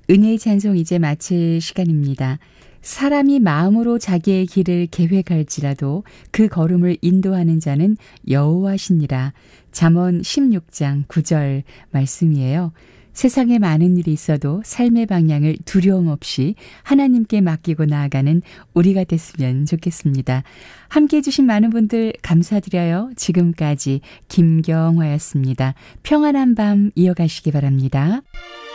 은혜의 찬송 이제 마칠 시간입니다. 사람이 마음으로 자기의 길을 계획할지라도 그 걸음을 인도하는 자는 여호와시니라. 잠언 16장 9절 말씀이에요. 세상에 많은 일이 있어도 삶의 방향을 두려움 없이 하나님께 맡기고 나아가는 우리가 됐으면 좋겠습니다. 함께해 주신 많은 분들 감사드려요. 지금까지 김경화였습니다. 평안한 밤 이어가시기 바랍니다.